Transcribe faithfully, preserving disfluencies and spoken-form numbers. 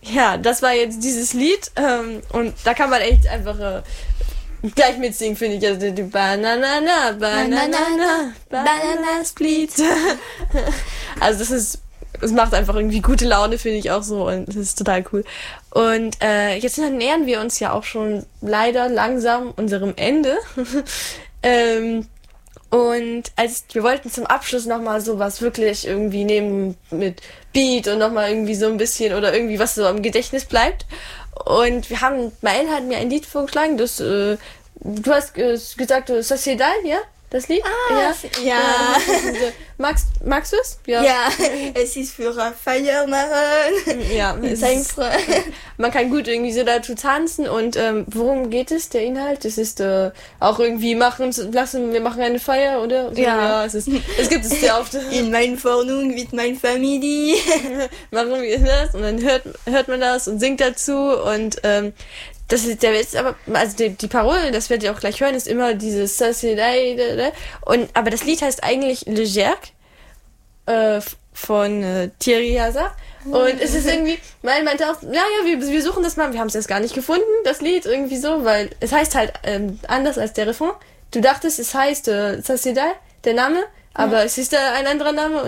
Ja, das war jetzt dieses Lied ähm, und da kann man echt einfach äh, gleich mitsingen, finde ich. Also die Banana, Banana, Banana Split. Also das ist, es macht einfach irgendwie gute Laune, finde ich auch so und das ist total cool. Und äh, jetzt nähern wir uns ja auch schon leider langsam unserem Ende. ähm, und als wir wollten zum Abschluss nochmal sowas wirklich irgendwie nehmen mit Beat und nochmal irgendwie so ein bisschen oder irgendwie was so am Gedächtnis bleibt. Und wir haben, Mael hat mir ein Lied vorgeschlagen, das, äh, du hast äh, gesagt, Sociedad, ja? Das Lied? Ah, ja. ja. ja. Magst, magst du es? Ja. Ja, es ist für Feier machen. Ja, es ist, man kann gut irgendwie so dazu tanzen und ähm, worum geht es, der Inhalt? Es ist äh, auch irgendwie machen, lassen, wir machen eine Feier, oder? Ja. ja es, ist, es gibt es sehr oft. In meiner Wohnung mit meiner Familie. Machen wir das und dann hört, hört man das und singt dazu und ähm, das ist der Witz, aber also die, die Parole, das werdet ihr auch gleich hören, ist immer dieses Sociedad und aber das Lied heißt eigentlich Le Gerc äh, von äh, Thierry Hazard und es ist irgendwie, weil meinte auch, ja ja, wir, wir suchen das mal, wir haben es jetzt gar nicht gefunden, das Lied irgendwie so, weil es heißt halt ähm, anders als der Refrain. Du dachtest, es heißt äh, Sociedad, der Name, aber ja. Es ist da ein anderer Name